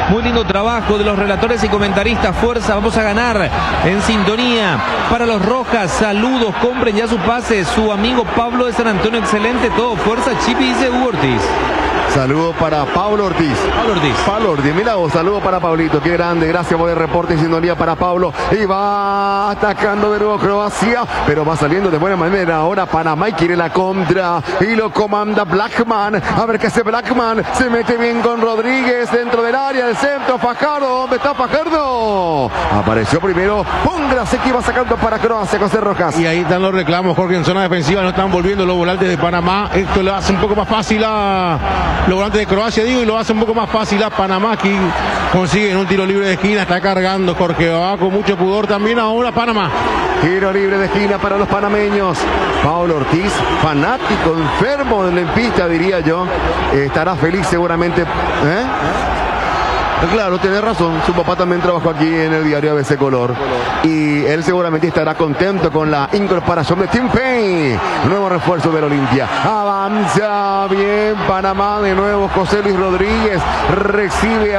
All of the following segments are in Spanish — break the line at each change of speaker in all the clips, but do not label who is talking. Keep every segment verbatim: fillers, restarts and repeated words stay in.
Muy lindo trabajo de los relatores y comentaristas. Fuerza, vamos a ganar. En sintonía para los Rojas. Saludos, compren ya su pase. Su amigo Pablo de San Antonio, excelente todo. Fuerza, Chipi, dice Hugo Ortiz.
Saludos para Pablo Ortiz.
Pablo Ortiz.
Pablo Ortiz, mira vos, saludos para Pablito, qué grande, gracias por el reporte y sintonía para Pablo. Y va atacando de nuevo Croacia, pero va saliendo de buena manera ahora Panamá y quiere la contra. Y lo comanda Blackman. A ver qué hace Blackman. Se mete bien con Rodríguez dentro del área, del centro. Fajardo, ¿dónde está Fajardo? Apareció primero Póngrase que iba sacando para Croacia, José Rojas.
Y ahí están los reclamos, Jorge, en zona defensiva no están volviendo los volantes de Panamá. Esto le hace un poco más fácil a los volantes de Croacia, digo, y lo hace un poco más fácil a Panamá, que consigue en un tiro libre de esquina. Está cargando Jorge, va con mucho pudor también ahora Panamá.
Tiro libre de esquina para los panameños. Pablo Ortiz, fanático, enfermo del lempista, diría yo. Estará feliz seguramente. ¿Eh? Claro, tiene razón, su papá también trabajó aquí en el diario A B C Color y él seguramente estará contento con la incorporación de Tim Payne, nuevo refuerzo del Olimpia. Avanza bien Panamá, de nuevo José Luis Rodríguez, recibe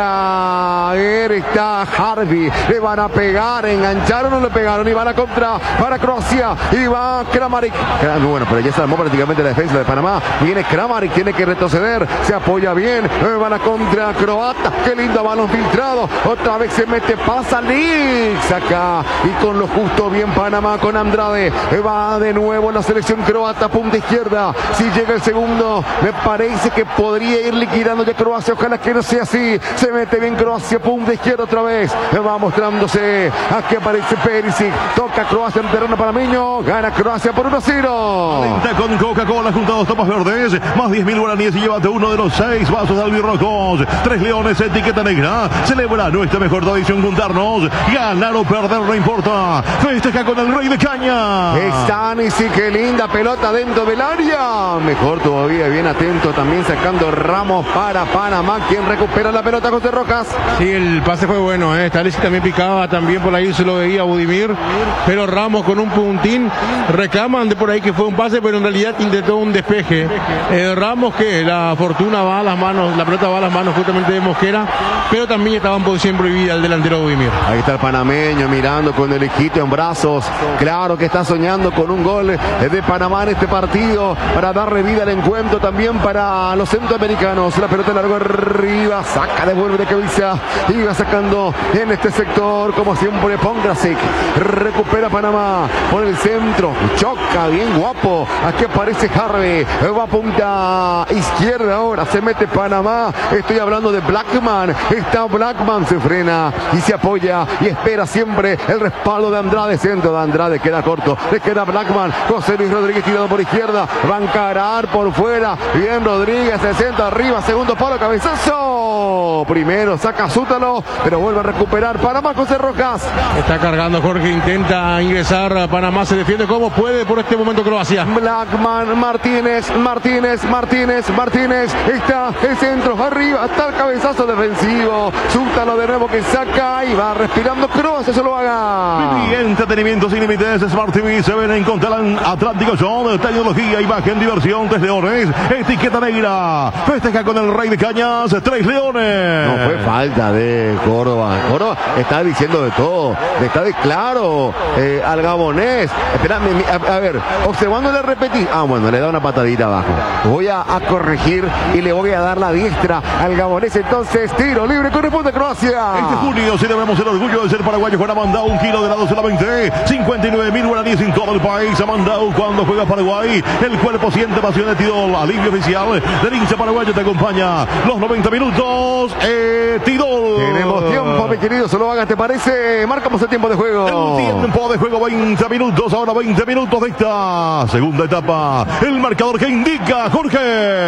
ahora, a ver, está Harvey, le van a pegar, engancharon o no le pegaron y van a contra para Croacia y va Kramaric. Bueno, pero ya se armó prácticamente la defensa de Panamá, viene Kramaric, tiene que retroceder, se apoya bien, van a contra croata. Qué lindo balón filtrado. Otra vez se mete, pasa Lix acá. Y con lo justo bien Panamá con Andrade. Va de nuevo la selección croata, punta izquierda. Si llega el segundo, me parece que podría ir liquidando ya Croacia. Ojalá que no sea así. Se mete bien Croacia, punta izquierda otra vez. Va mostrándose. Aquí aparece Perisic. Toca Croacia en terreno panameño. Gana Croacia por uno a cero.
Alenta con Coca-Cola junto a dos tapas verdes. Más diez mil guaraníes y llévate uno de los seis vasos de albirrojos. Tres leones, etiqueta negra. Celebra nuestra mejor tradición juntarnos. Ganar o perder no importa. Festeja con el Rey de Caña.
Stanisic, qué linda pelota dentro del área. Mejor todavía, bien atento también sacando Ramos para Panamá. ¿Quién recupera la pelota, José Rojas?
Sí, el pase fue bueno, ¿eh? Stanisic también picaba, también por ahí se lo veía Budimir. Pero Ramos con un puntín. Reclaman de por ahí que fue un pase, pero en realidad intentó un despeje. Eh, Ramos que la fortuna va a las manos, la pelota va a las manos justamente de Mosquera. Pero también estaba en posición prohibida el delantero Budimir.
Ahí está el panameño mirando con el hijito en brazos. Claro que está soñando con un gol de Panamá en este partido para darle vida al encuentro también para los centroamericanos. La pelota largo arriba, saca, devuelve de cabeza y va sacando en este sector como siempre Póngrase. Recupera Panamá por el centro, choca bien guapo. Aquí aparece Harvey, va a punta izquierda ahora, se mete Panamá. Estoy hablando de Blackman. Está Blackman, se frena y se apoya y espera siempre el respaldo de Andrade. Centro de Andrade, queda corto, le queda Blackman. José Luis Rodríguez tirado por izquierda, va a encarar por fuera. Bien Rodríguez, se centro arriba, segundo palo, cabezazo. Primero saca Sútalo, pero vuelve a recuperar Panamá, José Rojas.
Está cargando Jorge, intenta ingresar a Panamá, se defiende como puede por este momento Croacia.
Blackman, Martínez, Martínez, Martínez, Martínez. Está el centro arriba, está el cabezazo defensivo. Sútalo de nuevo que saca y va respirando Croacia, se lo haga.
Y entretenimiento sin límites, Smart T V se ven en Contalan Atlántico Show, tecnología, imagen, diversión, Tres Leones, etiqueta negra. Festeja con el Rey de Cañas, Tres Leones.
No fue falta de Córdoba. Córdoba está diciendo de todo. Le está de claro eh, al gabonés. Espera, a, a ver, observándole repetir. Ah, bueno, le da una patadita abajo. Voy a, a corregir y le voy a dar la diestra al gabonés. Entonces, tiro libre, corresponde a Croacia.
Este junio celebramos el orgullo de ser paraguayo con Amandau, un kilo de helado solamente cincuenta y nueve mil guaraníes en todo el país. Amandau, cuando juega Paraguay, el cuerpo siente pasión de Tidol. Alivio oficial del hincha paraguayo te acompaña los noventa minutos. Eh, Tidol.
Tenemos tiempo, mi querido, se lo haga, ¿te parece? Marcamos el tiempo de juego.
El tiempo de juego, veinte minutos, ahora veinte minutos de esta segunda etapa. El marcador que indica Jorge.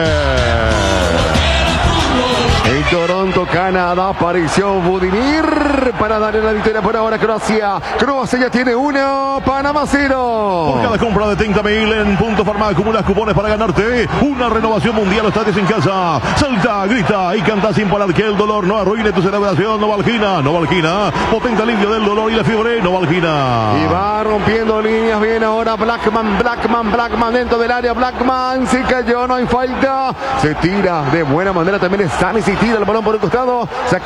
En Toronto, Canadá, apareció Budimir para darle la victoria por ahora a Croacia. Croacia ya tiene uno, Panamá cero.
Por cada compra de treinta mil en Punto Farma acumulas cupones para ganarte una renovación mundial. Estás en casa. Salta, grita y canta sin parar que el dolor no arruine tu celebración. Novalgina, Novalgina, potente alivio del dolor y la fiebre. Novalgina.
Y va rompiendo líneas bien ahora Blackman, Blackman, Blackman dentro del área. Blackman se cayó, no hay falta. Se tira de buena manera también Stanisic, tira el balón por el costado.